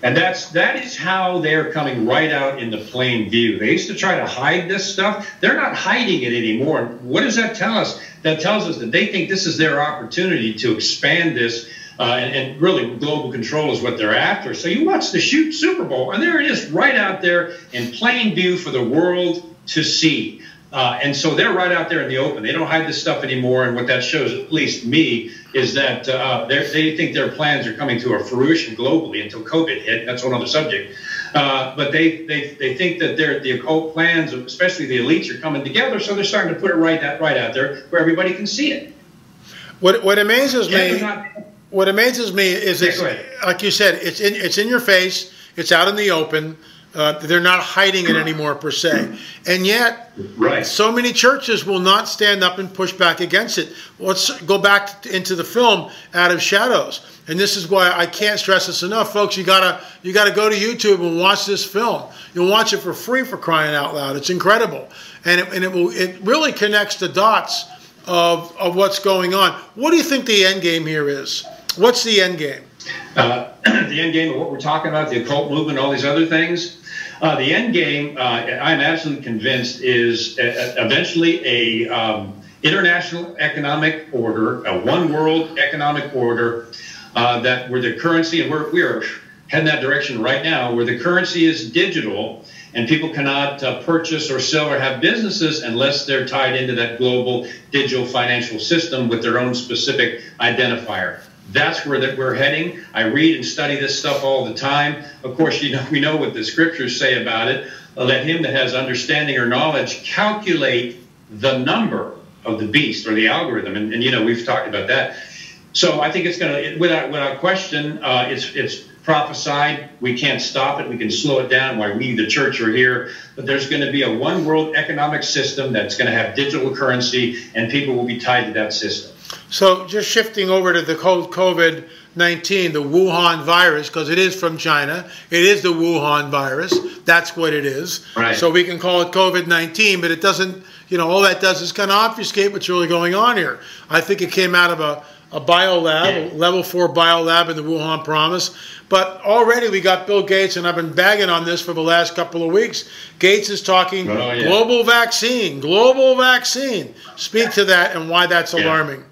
And that is how they're coming right out into plain view. They used to try to hide this stuff. They're not hiding it anymore. What does that tell us? That tells us that they think this is their opportunity to expand this, and really global control is what they're after. So you watch the Super Bowl, and there it is right out there in plain view for the world to see. And so they're right out there in the open. They don't hide this stuff anymore. And what that shows, at least me, is that they think their plans are coming to a fruition globally until COVID hit. That's another subject. But they think that the occult plans, especially the elites, are coming together. So they're starting to put it right out there where everybody can see it. What amazes me. What amazes me is, like you said, it's in your face. It's out in the open. They're not hiding it anymore, per se. And yet, so many churches will not stand up and push back against it. Let's go back into the film, Out of Shadows. And this is why I can't stress this enough, folks. You gotta go to YouTube and watch this film. You'll watch it for free, for crying out loud. It's incredible. And it really connects the dots of what's going on. What do you think the end game here is? What's the end game? The end game of what we're talking about, the occult movement, all these other things. The end game, I'm absolutely convinced, is eventually a international economic order, a one world economic order, that where the currency, and we are heading that direction right now, where the currency is digital and people cannot purchase or sell or have businesses unless they're tied into that global digital financial system with their own specific identifier. That's where we're heading. I read and study this stuff all the time. Of course, we know what the scriptures say about it. Let him that has understanding or knowledge calculate the number of the beast, or the algorithm. And we've talked about that. So I think it's going to, without question, it's prophesied. We can't stop it. We can slow it down while we, the church, are here. But there's going to be a one world economic system that's going to have digital currency, and people will be tied to that system. So just shifting over to the COVID-19, the Wuhan virus, because it is from China. It is the Wuhan virus. That's what it is. Right. So we can call it COVID-19, but it doesn't, all that does is kind of obfuscate what's really going on here. I think it came out of a biolab, a level 4 biolab in the Wuhan province. But already we got Bill Gates, and I've been bagging on this for the last couple of weeks. Gates is talking global vaccine. Speak to that and why that's alarming.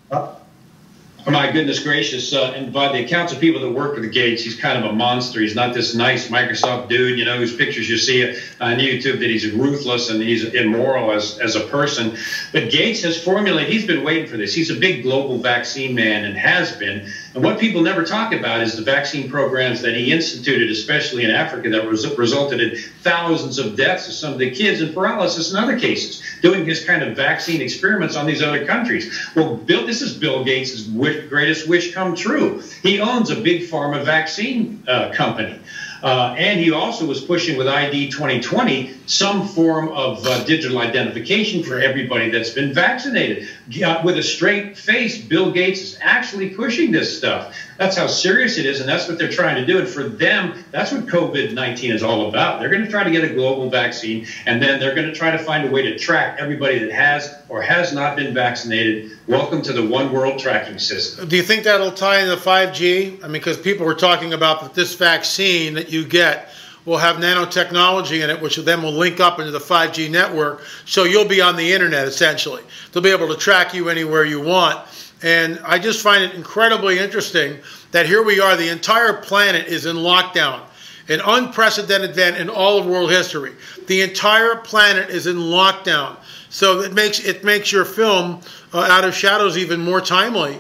Oh, my goodness gracious. And by the accounts of people that work with Gates, he's kind of a monster. He's not this nice Microsoft dude, whose pictures you see on YouTube, that he's ruthless and he's immoral as a person. But Gates has formulated, he's been waiting for this. He's a big global vaccine man and has been. And what people never talk about is the vaccine programs that he instituted, especially in Africa, that resulted in thousands of deaths of some of the kids and paralysis in other cases, doing his kind of vaccine experiments on these other countries. Well, this is Bill Gates' greatest wish come true. He owns a big pharma vaccine company. And he also was pushing with ID 2020 some form of digital identification for everybody that's been vaccinated. With a straight face, Bill Gates is actually pushing this stuff. That's how serious it is, and that's what they're trying to do. And for them, that's what COVID-19 is all about. They're going to try to get a global vaccine, and then they're going to try to find a way to track everybody that has or has not been vaccinated. Welcome to the one world tracking system. Do you think that'll tie into 5G? I mean, because people were talking about that this vaccine that you get will have nanotechnology in it, which then will link up into the 5G network. So you'll be on the internet, essentially. They'll be able to track you anywhere you want. And I just find it incredibly interesting that here we are, the entire planet is in lockdown, an unprecedented event in all of world history. The entire planet is in lockdown. So it makes your film, Out of Shadows, even more timely.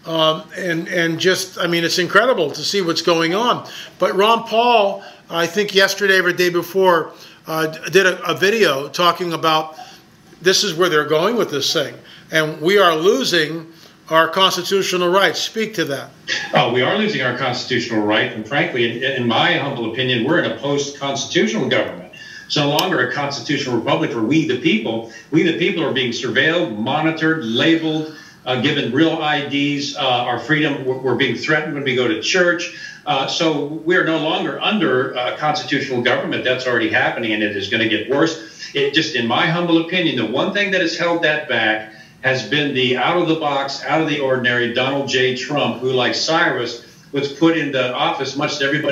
And just, I mean, it's incredible to see what's going on. But Ron Paul, I think yesterday or the day before, did a video talking about this is where they're going with this thing. And we are losing our constitutional rights. Speak to that. Oh, we are losing our constitutional right. And frankly, in my humble opinion, we're in a post-constitutional government. It's no longer a constitutional republic where we the people are being surveilled, monitored, labeled, given real IDs. Our freedom, we're being threatened when we go to church. So we're no longer under constitutional government. That's already happening, and it is going to get worse. It just, in my humble opinion, the one thing that has held that back has been the out-of-the-box, out-of-the-ordinary Donald J. Trump, who, like Cyrus, was put into office, much to everybody